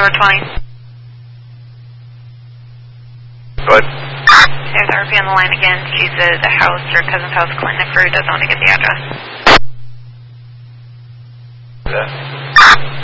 number 20. Good. There's RP on the line again. She's at the house, her cousin's house, Clinton. Doesn't want to get the address. Yeah.